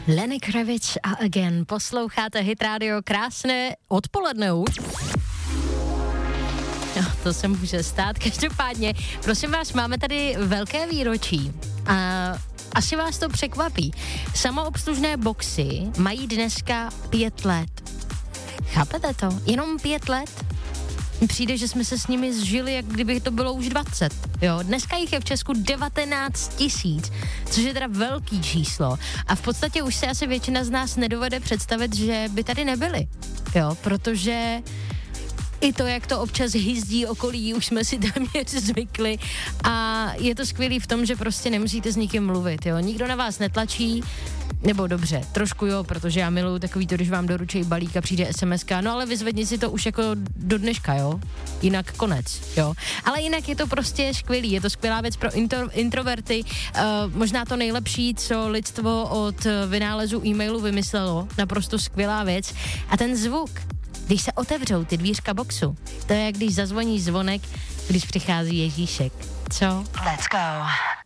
Lenny Kravitz a Again. Posloucháte Hit Radio, krásné odpoledne už. No, to se může stát. Každopádně, prosím vás, máme tady velké výročí a asi vás to překvapí. Samoobslužné boxy mají dneska 5 let. Chápete to? Jenom 5 let? Přijde, že jsme se s nimi zžili, jak kdyby to bylo už 20. Jo, dneska jich je v Česku 19 000, což je teda velký číslo. A v podstatě už se asi většina z nás nedovede představit, že by tady nebyli. Jo, protože i to, jak to občas hyzdí okolí, už jsme si téměř zvykli a je to skvělý v tom, že prostě nemusíte s nikým mluvit, jo. Nikdo na vás netlačí, nebo dobře, trošku jo, protože já miluju takový to, když vám doručejí balík a přijde SMSka, no ale vyzvedni si to už jako do dneška, jo. Jinak konec, jo. Ale jinak je to prostě skvělý, je to skvělá věc pro introverty, možná to nejlepší, co lidstvo od vynálezu e-mailu vymyslelo, naprosto skvělá věc. A ten zvuk, když se otevřou ty dvířka boxu, to je jak když zazvoní zvonek, když přichází Ježíšek. Co? Let's go.